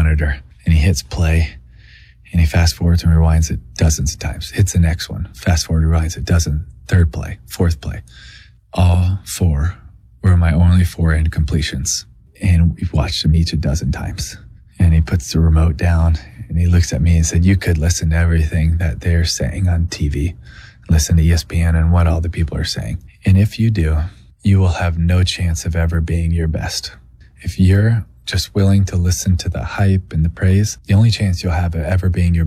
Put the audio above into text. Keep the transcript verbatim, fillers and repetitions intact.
monitor, and he hits play, and he fast forwards and rewinds it dozens of times. Hits the next one, fast forward, rewinds it dozen, third play, fourth play. All four were my only four incompletions, and we've watched them each a dozen times. And he puts the remote down, and he looks at me and said, you could listen to everything that they're saying on T V, listen to E S P N and what all the people are saying. And if you do, you will have no chance of ever being your best. If you're just willing to listen to the hype and the praise, the only chance you'll have of ever being your